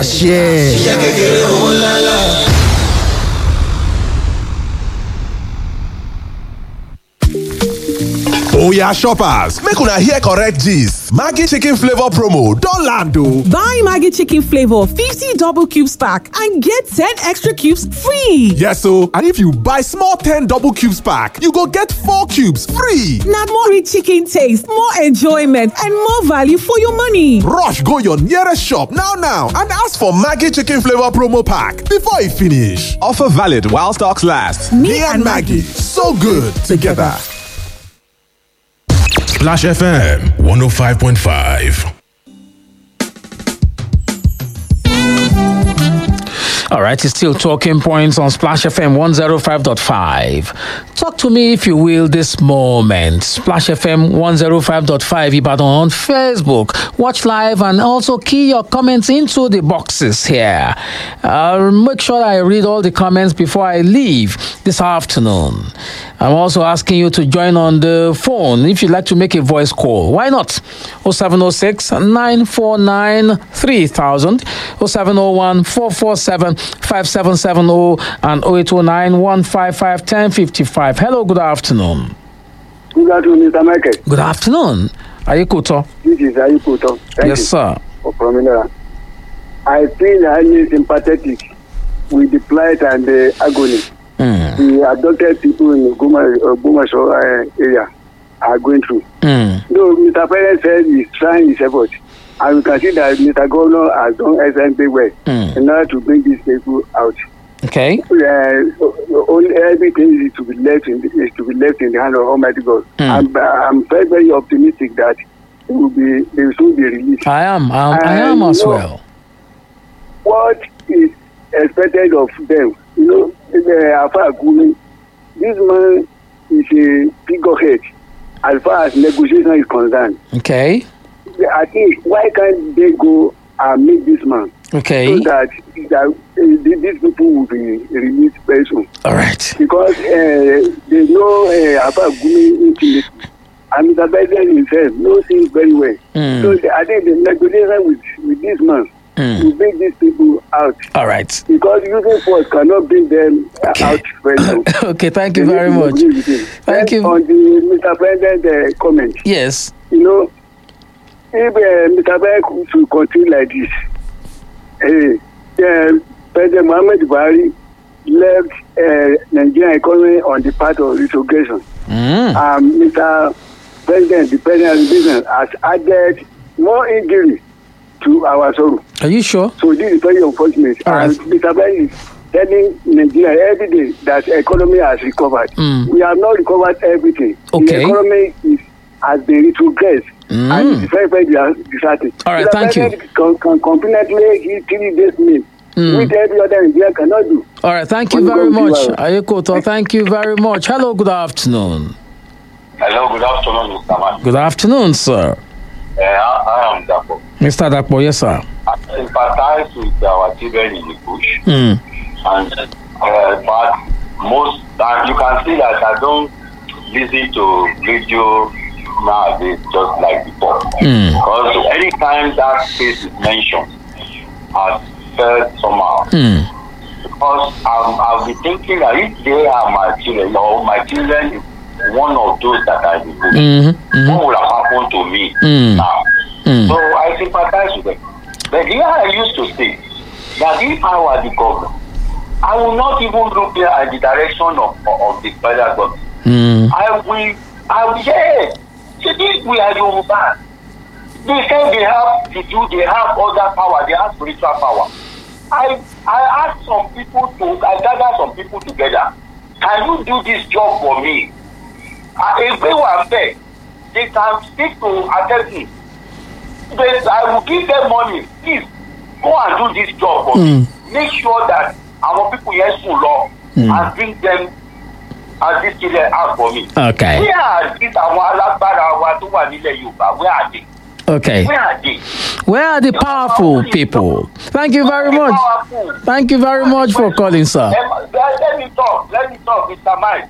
Oya shoppers, make una hear correct gist. Maggi chicken flavor promo don land o. Buy Maggi chicken flavor 50 double cubes pack and get 10 extra cubes free. Yes o, and if you buy small 10 double cubes pack, you go get 4 cubes free. Na more rich chicken taste, more enjoyment and more value for your money. Rush go your nearest shop now and ask for Maggi chicken flavor promo pack before e finish. Offer valid while stocks last. Me and Maggi, so good together. Splash FM 105.5. All right, it's still talking points on Splash FM 105.5. Talk to me, if you will, this moment. Splash FM 105.5 Ibadan on Facebook. Watch live and also key your comments into the boxes here. I'll make sure I read all the comments before I leave this afternoon. I'm also asking you to join on the phone if you'd like to make a voice call. Why not? 0706 949 3000, 0701 447 5770, and 0809 155 1055. Hello, good afternoon. Good afternoon, Mr. Michael. Good afternoon. Ayikoto. This is Ayikoto. Thank you. Yes, sir. For Promina. I feel highly sympathetic with the plight and the agony the adopted people in Ogumasho area are going through. Though Mr. President said he's trying his effort, and we can see that Mr. Governor has done excellently well in order to bring these people out. Okay. Only everything is to be left in the hand of Almighty God. I'm very, very optimistic that they will soon be released. I am as well. What is expected of them? This man is a figurehead as far as negotiation is concerned. Okay. I think, why can't they go and meet this man? Okay. So that these people will be released very soon. All right. Because there's no Alpha Gumi intimacy. And Mr. Biden himself knows him very well. So I think the negotiation with this man will bring these people out. All right. Because using force cannot bring them out very soon. Okay, thank you very much. Thank you. On the Mr. President comment. Yes. If Mr. President should continue like this, President Muhammad Buhari left Nigerian economy on the path of retrogression. Mr. President, the president of the business, has added more injury to our sorrow. Are you sure? So this is very unfortunate. All right. And Mr. President is telling Nigeria every day that the economy has recovered. We have not recovered everything. Okay. The economy has been retrogressed. And it's very, very disheartening. All right, thank you. Can confidently hit 3 days meal, which every other Nigeria cannot do. All right, thank you very much. Ayekoto, thank you very much. Hello, good afternoon. Hello, good afternoon, Mr. Man. Good afternoon, sir. I am Dapo. Mr. Dapo, yes, sir. I sympathize with our children in the bush. But most times you can see that I don't listen to radio nowadays just like before. Because anytime that space is mentioned, I felt somehow. Because I'll be thinking that if they are my children, or my children is one of those that I will what would have happened to me now? So I sympathize with them. But here I used to say that if I were the governor, I will not even look there at the direction of the federal government. I will say, we are Yoruba. They say they have other power, they have spiritual power. I asked I gathered some people together. Can you do this job for me? If they were there, they can speak to attorney. I will give them money. Please, go and do this job for me. Make sure that our people here school law and bring them and these children out for me. Okay. Where are these Where are they? Okay. Where are they? Where are the powerful people? Thank you very much. Thank you very much for calling, sir. Let me talk, Mr. Mike.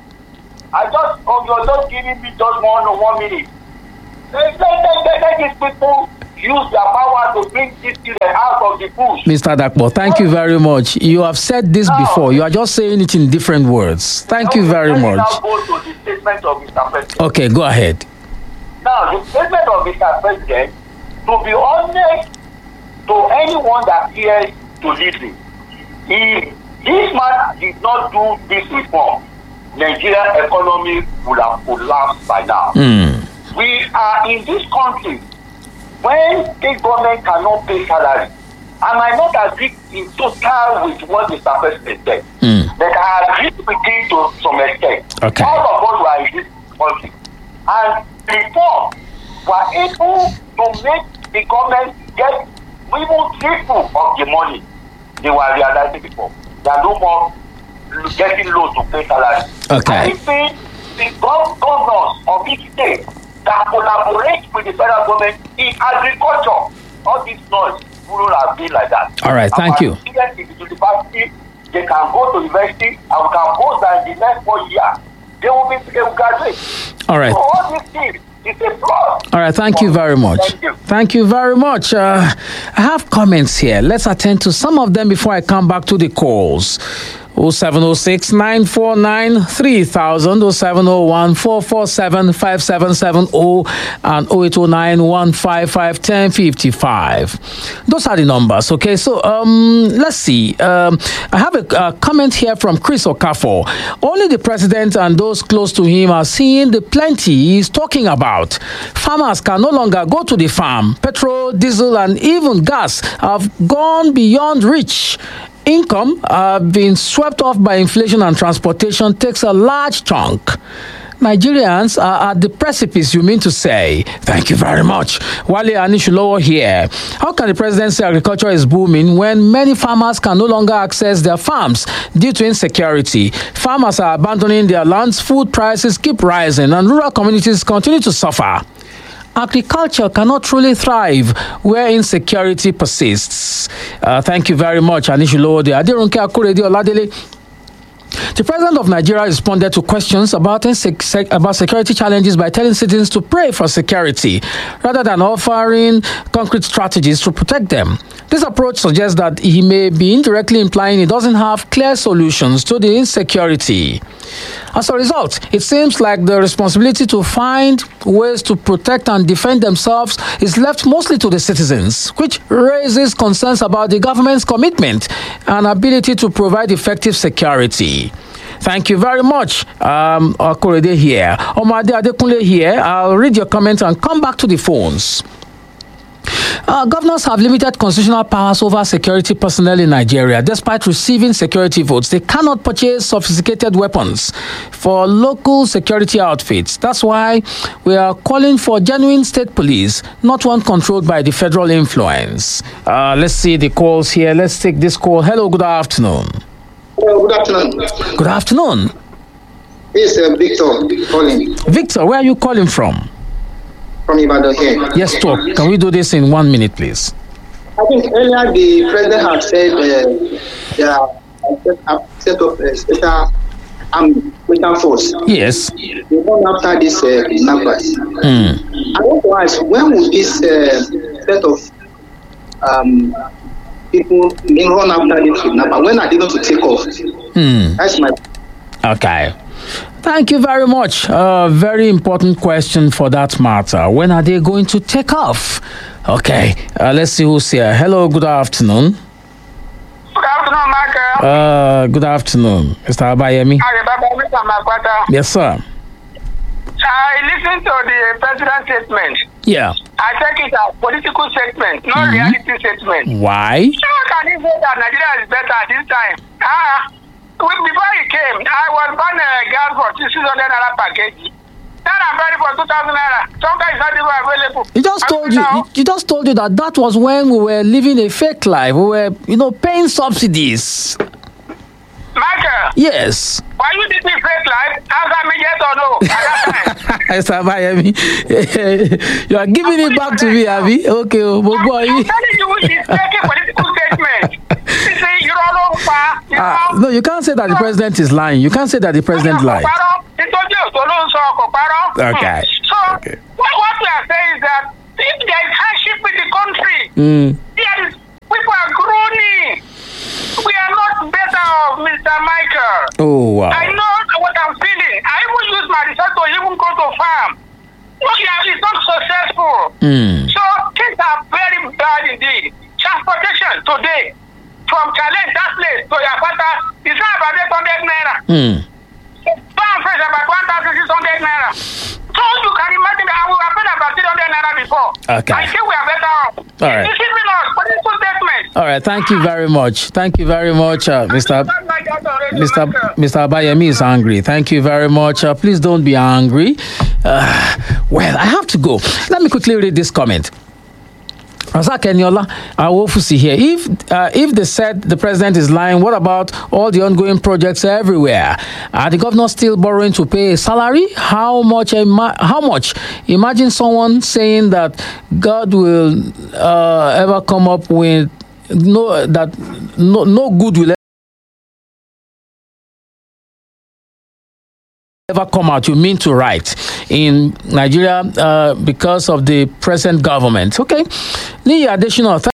You're just giving me just 1 minute. Let these people use their power to bring these children out of the bush. Mr. Dakpo, thank you very much. You have said this before. You are just saying it in different words. Thank you very much. Now go to the statement of Mr. President. Okay, go ahead. Now, the statement of Mr. President, to be honest to anyone that cares to listen, if this man did not do this reform, Nigerian economy would have collapsed by now. We are in this country when state government cannot pay salary. I might not agree in total with what Mr. President said, but I agree with him to some extent. Okay. All of us were in this country. And reform were able to make the government get even triple of the money they were realizing before. They are no more getting loans to pay salary. Okay. I think the governors of each state that collaborate with the federal government in agriculture, all these noise wouldn't have been like that. All right, thank you. Students in the university, they can go to university and we can post that in the next 4 years. They will graduate. All right. So all these things, it's a plus. All right, thank you very much. Thank you. Thank you very much. I have comments here. Let's attend to some of them before I come back to the calls. 0706 949 3000, 0701 447 5770, and 0809 155 1055. Those are the numbers. Okay, so let's see. I have a comment here from Chris Okafor. Only the president and those close to him are seeing the plenty he's talking about. Farmers can no longer go to the farm. Petrol, diesel, and even gas have gone beyond reach. Income being swept off by inflation and transportation takes a large chunk. Nigerians are at the precipice, you mean to say? Thank you very much. Wale Anishulowo here. How can the president say agriculture is booming when many farmers can no longer access their farms due to insecurity? Farmers are abandoning their lands, food prices keep rising, and rural communities continue to suffer. Agriculture cannot truly thrive where insecurity persists. Thank you very much, Anishulowo. Adirunke Akuredi Oladele. The president of Nigeria responded to questions about security challenges by telling citizens to pray for security rather than offering concrete strategies to protect them. This approach suggests that he may be indirectly implying he doesn't have clear solutions to the insecurity. As a result, it seems like the responsibility to find ways to protect and defend themselves is left mostly to the citizens, which raises concerns about the government's commitment and ability to provide effective security. Thank you very much, Akorede here. Omade Adekunle here. I'll read your comments and come back to the phones. Governors have limited constitutional powers over security personnel in Nigeria. Despite receiving security votes, they cannot purchase sophisticated weapons for local security outfits. That's why we are calling for genuine state police, not one controlled by the federal influence. Let's see the calls here. Let's take this call. Hello, good afternoon. Hello, good afternoon. Good afternoon. This is Victor calling. Victor, where are you calling from? From Ibadan here. Yes, talk. Can we do this in 1 minute, please? I think earlier the president had said they are set up a special armed force. Yes. They run after this kidnappers. I want to ask, when will this set of people run after this kidnapper? When are they going to take off? That's my. Okay. Thank you very much. Very important question for that matter. When are they going to take off? Okay, let's see who's here. Hello, good afternoon. Good afternoon, Michael. Good afternoon, Mr. Abayemi. Yes, sir. I listened to the president's statement. Yeah. I take it as political statement, not reality statement. Why? How can he say that Nigeria is better at this time? Before he came, I was buying gas for 600 naira per kg. Now I'm buying for 2,000 naira. Sometimes it's not even available. He just told you that was when we were living a fake life. We were, paying subsidies. Michael. Yes. Why you did this fake life? Answer me yes or no at that time. You are giving it back to me, Abby. Okay, boy. I'm telling you, he's making political statement. No, you can't say that the president is lying. You can't say that the president lied. Okay. So what we are saying is that If there is hardship in the country, people are groaning. We are not better off, Mr. Michael. Oh, wow. I know what I'm feeling. I even use my research to even go to farm. Look, it's not successful. So things are very bad indeed. Transportation today from Challenge, that place, to Yapata, is not about 800 naira. Farm fresh about 1,600 naira. So you can imagine that we were paying about 300 naira before. Okay. I think we are better off. All right. It's giving us political statement. All right, thank you very much. Thank you very much, Mr. Abayemi is angry. Thank you very much. Please don't be angry. Well, I have to go. Let me quickly read this comment. Razak Eniola, Awofusi here. If they said the president is lying, what about all the ongoing projects everywhere? Are the governors still borrowing to pay a salary? How much? Imagine someone saying that God will ever come up with no good will ever come out. You mean to write in Nigeria because of the present government? Okay, Niyi Adesina.